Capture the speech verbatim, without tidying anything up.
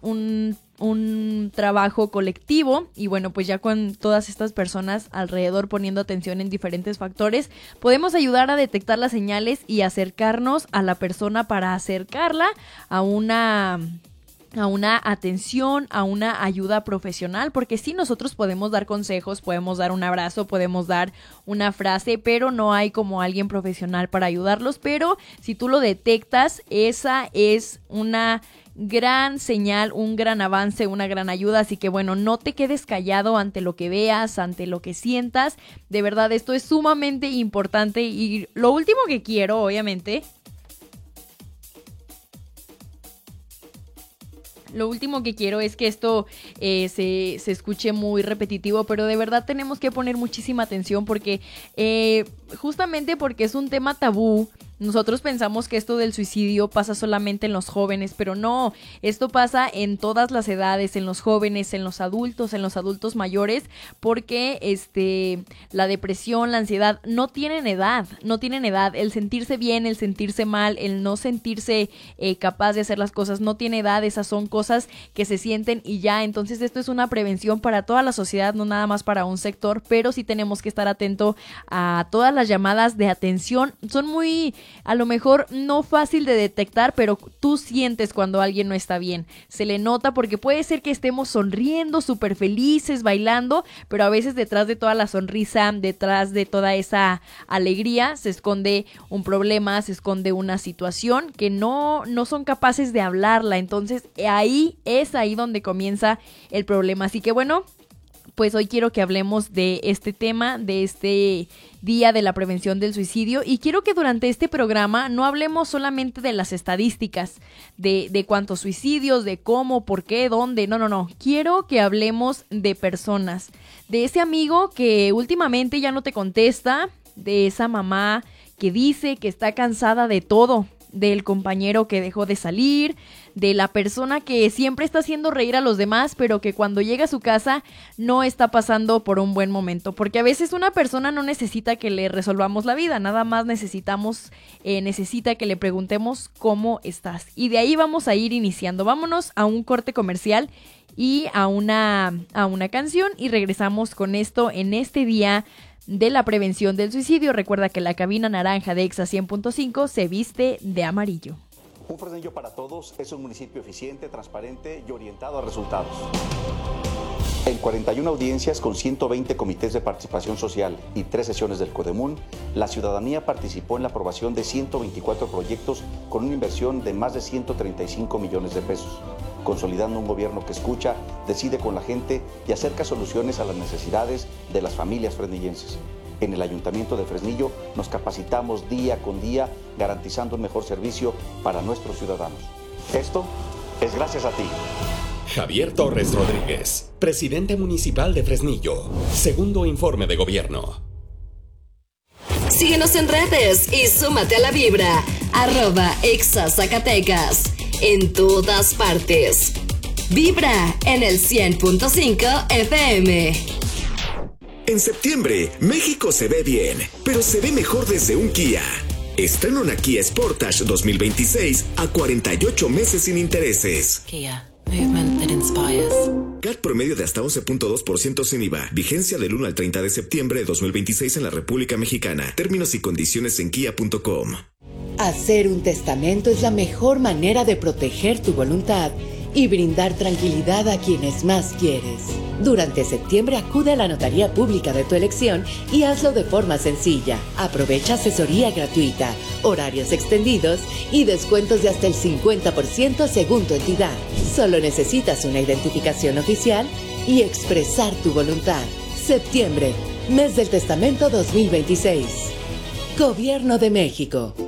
un, un trabajo colectivo y bueno, pues ya con todas estas personas alrededor poniendo atención en diferentes factores, podemos ayudar a detectar las señales y acercarnos a la persona para acercarla a una... a una atención, a una ayuda profesional, porque sí, nosotros podemos dar consejos, podemos dar un abrazo, podemos dar una frase, pero no hay como alguien profesional para ayudarlos. Pero si tú lo detectas, esa es una gran señal, un gran avance, una gran ayuda. Así que bueno, no te quedes callado ante lo que veas, ante lo que sientas. De verdad, esto es sumamente importante. Y lo último que quiero, obviamente, Lo último que quiero es que esto eh, se, se escuche muy repetitivo, pero de verdad tenemos que poner muchísima atención porque eh, justamente porque es un tema tabú. Nosotros pensamos que esto del suicidio pasa solamente en los jóvenes, pero no, esto pasa en todas las edades, en los jóvenes, en los adultos, en los adultos mayores, porque este, la depresión, la ansiedad no tienen edad, no tienen edad. El sentirse bien, el sentirse mal, el no sentirse eh, capaz de hacer las cosas no tiene edad. Esas son cosas que se sienten y ya. Entonces esto es una prevención para toda la sociedad, no nada más para un sector, pero sí tenemos que estar atento a todas las llamadas de atención. Son muy... a lo mejor no fácil de detectar, pero tú sientes cuando alguien no está bien. Se le nota porque puede ser que estemos sonriendo, súper felices, bailando, pero a veces detrás de toda la sonrisa, detrás de toda esa alegría, se esconde un problema, se esconde una situación que no, no son capaces de hablarla. Entonces ahí es ahí donde comienza el problema. Así que bueno, pues hoy quiero que hablemos de este tema, de este Día de la Prevención del Suicidio, y quiero que durante este programa no hablemos solamente de las estadísticas, de, de cuántos suicidios, de cómo, por qué, dónde, no, no, no, quiero que hablemos de personas, de ese amigo que últimamente ya no te contesta, de esa mamá que dice que está cansada de todo, del compañero que dejó de salir, de la persona que siempre está haciendo reír a los demás, pero que cuando llega a su casa no está pasando por un buen momento, porque a veces una persona no necesita que le resolvamos la vida, nada más necesitamos, eh, necesita que le preguntemos cómo estás, y de ahí vamos a ir iniciando. Vámonos a un corte comercial y a una, a una canción, y regresamos con esto en este día de la prevención del suicidio. Recuerda que la cabina naranja de Exa cien punto cinco se viste de amarillo. Un Fresnillo para Todos es un municipio eficiente, transparente y orientado a resultados. En cuarenta y una audiencias con ciento veinte comités de participación social y tres sesiones del CODEMUN, la ciudadanía participó en la aprobación de ciento veinticuatro proyectos con una inversión de más de ciento treinta y cinco millones de pesos, consolidando un gobierno que escucha, decide con la gente y acerca soluciones a las necesidades de las familias fresnillenses. En el Ayuntamiento de Fresnillo nos capacitamos día con día, garantizando un mejor servicio para nuestros ciudadanos. Esto es gracias a ti. Javier Torres Rodríguez, presidente municipal de Fresnillo. Segundo informe de gobierno. Síguenos en redes y súmate a la vibra. Arroba Exa Zacatecas. En todas partes. Vibra en el cien punto cinco F M. En septiembre, México se ve bien, pero se ve mejor desde un Kia. Estrena una Kia Sportage dos mil veintiséis a cuarenta y ocho meses sin intereses. Kia, movement that inspires. C A T promedio de hasta once punto dos por ciento sin I V A. Vigencia del uno al treinta de septiembre de dos mil veintiséis en la República Mexicana. Términos y condiciones en kia punto com. Hacer un testamento es la mejor manera de proteger tu voluntad y brindar tranquilidad a quienes más quieres. Durante septiembre acude a la notaría pública de tu elección y hazlo de forma sencilla. Aprovecha asesoría gratuita, horarios extendidos y descuentos de hasta el cincuenta por ciento según tu entidad. Solo necesitas una identificación oficial y expresar tu voluntad. Septiembre, mes del testamento dos mil veintiséis. Gobierno de México.